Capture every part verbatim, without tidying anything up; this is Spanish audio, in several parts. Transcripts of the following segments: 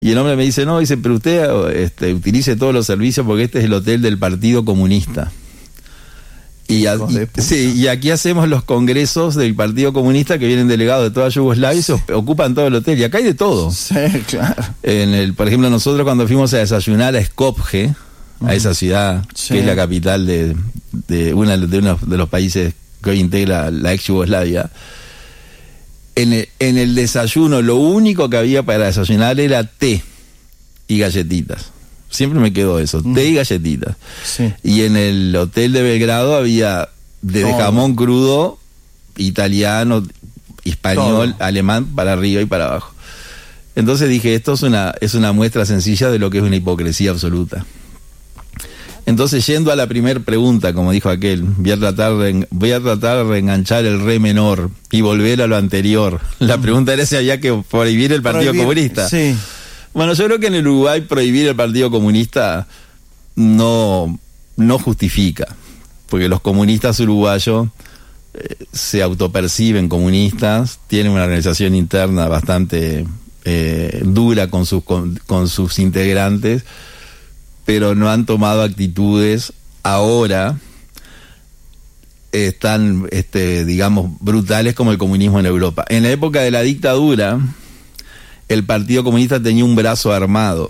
Y el hombre me dice, no, dice, pero usted este, utilice todos los servicios porque este es el hotel del Partido Comunista. Y, a, y, sí, y aquí hacemos los congresos del Partido Comunista que vienen delegados de toda Yugoslavia y se ocupan todo el hotel. Y acá hay de todo. Sí, claro. En el, por ejemplo, nosotros cuando fuimos a desayunar a Skopje, uh-huh. a esa ciudad, sí. que es la capital de, de, una, de uno de los países que hoy integra la ex Yugoslavia, en el, en el desayuno lo único que había para desayunar era té y galletitas. Siempre me quedó eso, té y galletitas. Sí. Y en el hotel de Belgrado había desde oh. jamón crudo, italiano, español, Todo. alemán, para arriba y para abajo. Entonces dije, esto es una, es una muestra sencilla de lo que es una hipocresía absoluta. Entonces, yendo a la primera pregunta, como dijo aquel, voy a tratar de, voy a tratar de reenganchar el re menor y volver a lo anterior. La pregunta era si había que prohibir el Partido prohibir, Comunista. Sí. Bueno, yo creo que en el Uruguay prohibir el Partido Comunista no, no justifica, porque los comunistas uruguayos eh, se autoperciben comunistas, tienen una organización interna bastante eh, dura con sus, con, con sus integrantes, pero no han tomado actitudes ahora eh, tan, este, digamos, brutales como el comunismo en Europa. En la época de la dictadura, el Partido Comunista tenía un brazo armado,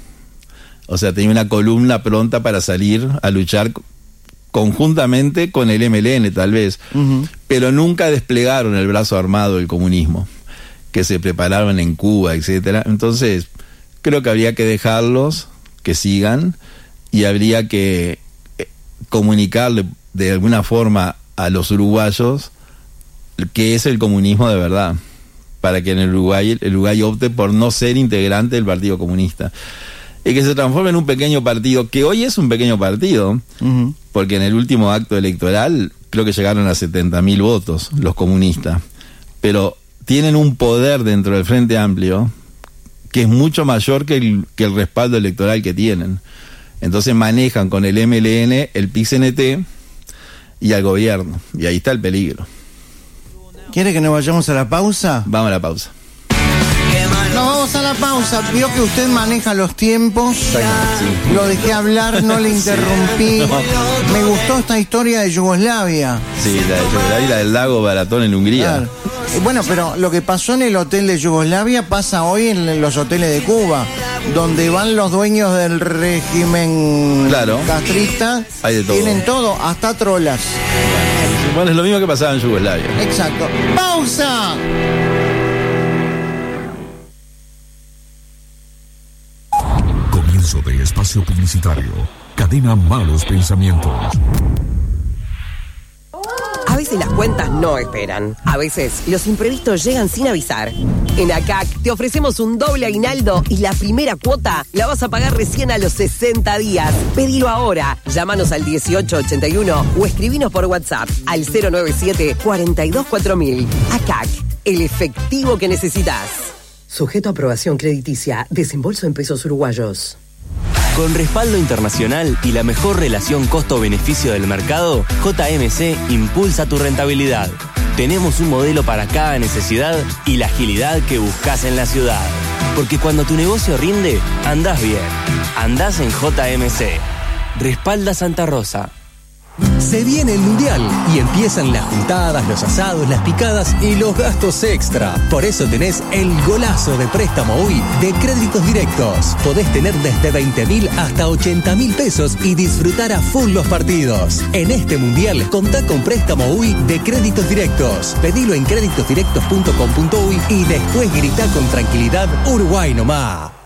o sea, tenía una columna pronta para salir a luchar conjuntamente con el M L N, tal vez, uh-huh. pero nunca desplegaron el brazo armado del comunismo, que se preparaban en Cuba, etcétera. Entonces, creo que habría que dejarlos que sigan y habría que comunicarle de alguna forma a los uruguayos qué es el comunismo de verdad, para que en el Uruguay, el Uruguay opte por no ser integrante del Partido Comunista. Y que se transforme en un pequeño partido, que hoy es un pequeño partido, uh-huh. porque en el último acto electoral creo que llegaron a setenta mil votos los comunistas. Pero tienen un poder dentro del Frente Amplio que es mucho mayor que el, que el respaldo electoral que tienen. Entonces manejan con el M L N, el P I C N T y al gobierno. Y ahí está el peligro. ¿Quiere que nos vayamos a la pausa? Vamos a la pausa. Nos vamos a la pausa. Vio que usted maneja los tiempos. Sí. Lo dejé hablar, no le interrumpí. No. Me gustó esta historia de Yugoslavia. Sí, la de Yugoslavia y la del lago Baratón en Hungría. Claro. Bueno, pero lo que pasó en el hotel de Yugoslavia pasa hoy en los hoteles de Cuba, donde van los dueños del régimen claro. castrista. Hay de todo. Tienen todo, hasta trolas. Bueno, es lo mismo que pasaba en Yugoslavia. Exacto. ¡Pausa! Comienzo de espacio publicitario. Cadena Malos Pensamientos. A veces las cuentas no esperan. A veces los imprevistos llegan sin avisar. En A C A C te ofrecemos un doble aguinaldo y la primera cuota la vas a pagar recién a los sesenta días. Pedilo ahora. Llámanos al dieciocho ochenta y uno o escribinos por WhatsApp al cero nueve siete, cuatro dos cuatro mil. A C A C, el efectivo que necesitas. Sujeto a aprobación crediticia. Desembolso en pesos uruguayos. Con respaldo internacional y la mejor relación costo-beneficio del mercado, J M C impulsa tu rentabilidad. Tenemos un modelo para cada necesidad y la agilidad que buscas en la ciudad. Porque cuando tu negocio rinde, andás bien. Andás en J M C. Respalda Santa Rosa. Se viene el Mundial y empiezan las juntadas, los asados, las picadas y los gastos extra. Por eso tenés el golazo de préstamo U I de Créditos Directos. Podés tener desde veinte mil hasta ochenta mil pesos y disfrutar a full los partidos. En este Mundial, contá con préstamo U I de Créditos Directos. Pedilo en créditos directos punto com punto uy y después gritá con tranquilidad: Uruguay nomás.